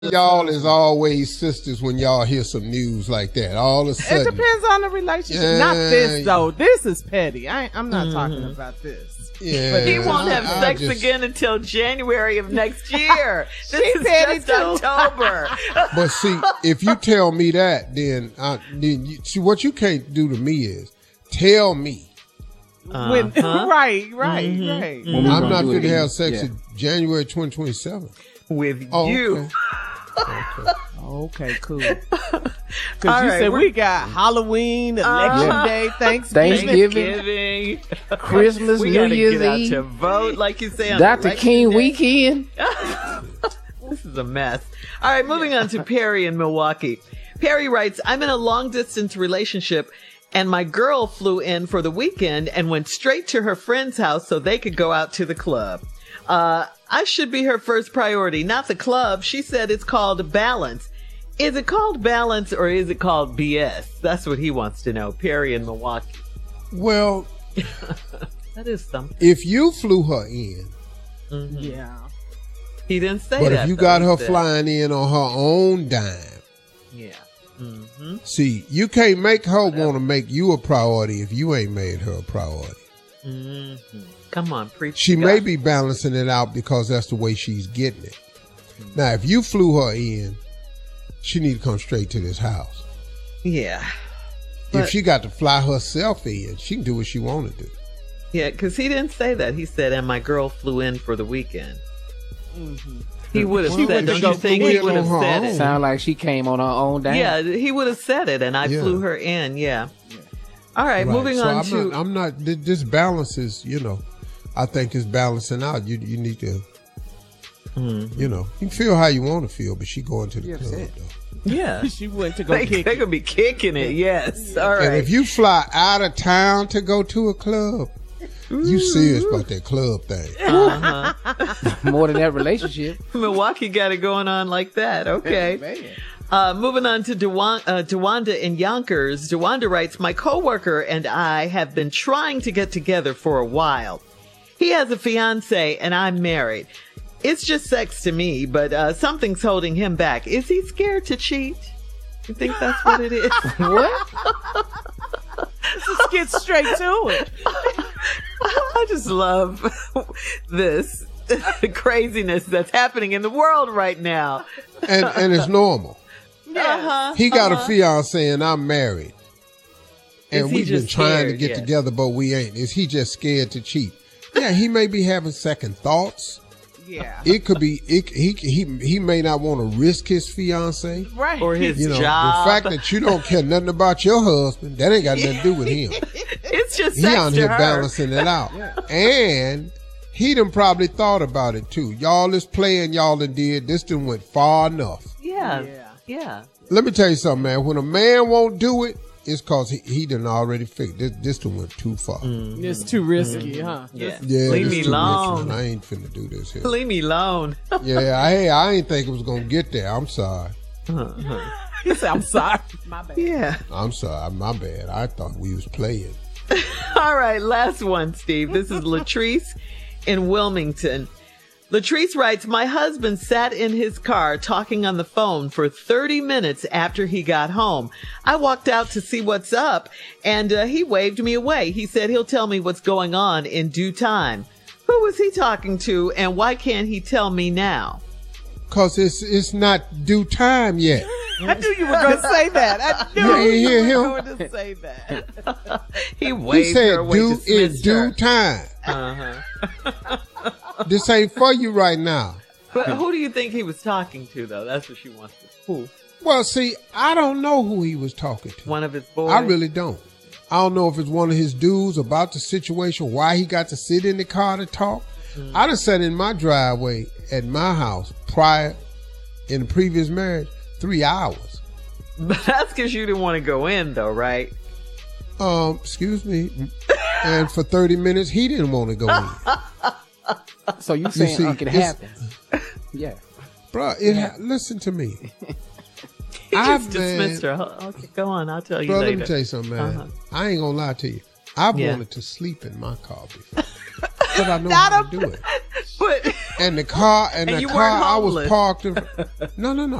Y'all is always sisters when y'all hear some news like that. All of a sudden. It depends on the relationship. Not this, though. This is petty. I'm not talking about this. Yeah, but he won't have sex again until January of next year. This is just October. But see, if you tell me that, then see what you can't do to me is tell me. Right. I'm not going to have sex in January 2027 with you. Okay, cool. Because you said we got Halloween, Election Day, Thanksgiving, Christmas, New Year's Eve, to vote, like you say, on Dr. King weekend. This is a mess. All right, moving on to Perry in Milwaukee. Perry writes, I'm in a long-distance relationship, and my girl flew in for the weekend and went straight to her friend's house so they could go out to the club. I should be her first priority, not the club. She said it's called balance. Is it called balance or is it called BS? That's what he wants to know. Perry in Milwaukee. Well, that is something. If you flew her in, he didn't say but that. But if you got her flying in on her own dime, see, you can't make her want to make you a priority if you ain't made her a priority. Come on, preach. She may be balancing it out because that's the way she's getting it. Now, if you flew her in, she need to come straight to this house. Yeah. If she got to fly herself in, she can do what she want to do. Yeah, because he didn't say that. He said, and my girl flew in for the weekend. He would have said, don't you think he would have said it? Sound like she came on her own dime. Yeah, he would have said it, and I flew her in, All right, moving on to... I'm not, this balance is, I think it's balancing out. You need to, you can feel how you want to feel, but she going to the club, though. Yeah. She went to go kick it. They're going to be kicking it, yes. All right. And if you fly out of town to go to a club, you serious about that club thing. More than that relationship. Milwaukee got it going on like that. Okay. Moving on to DeWanda in Yonkers. DeWanda writes, my coworker and I have been trying to get together for a while. He has a fiance and I'm married. It's just sex to me, but something's holding him back. Is he scared to cheat? You think that's what it is? What? Let's get straight to it. I just love this craziness that's happening in the world right now. And it's normal. He got a fiance and I'm married. And we've been trying to get together, but we ain't. Is he just scared to cheat? Yeah, he may be having second thoughts. Yeah. It could be, he may not want to risk his fiance. Right. Or his job. The fact that you don't care nothing about your husband, that ain't got nothing to do with him. It's just he on here balancing it out. And he done probably thought about it too. Y'all is playing, y'all done did. This done went far enough. Yeah. Let me tell you something, man. When a man won't do it, it's cause he done already figured this done went too far. It's too risky, huh? Yeah. Leave me alone. I ain't finna do this here. Leave me alone. I ain't think it was gonna get there. I'm sorry. He said, I'm sorry. My bad. Yeah. I'm sorry. My bad. I thought we was playing. All right, last one, Steve. This is Latrice in Wilmington. Latrice writes, my husband sat in his car talking on the phone for 30 minutes after he got home. I walked out to see what's up, and he waved me away. He said he'll tell me what's going on in due time. Who was he talking to, and why can't he tell me now? Because it's not due time yet. I knew you were going to say that. I knew you were going to say that. He said due time. This ain't for you right now. But who do you think he was talking to, though? That's what she wants to. Who? Well, see, I don't know who he was talking to. One of his boys? I really don't. I don't know if it's one of his dudes about the situation, why he got to sit in the car to talk. I done sat in my driveway at my house in the previous marriage, 3 hours. But that's because you didn't want to go in, though, right? Excuse me. And for 30 minutes, he didn't want to go in. So you saying it happens? Yeah. Bro, listen to me. He just dismissed her. Okay, go on. I'll tell you later. Let me tell you something, man. I ain't gonna lie to you. I've wanted to sleep in my car before. But I know how to do it. But And the car, and the you car weren't I was homeless. parked in. No.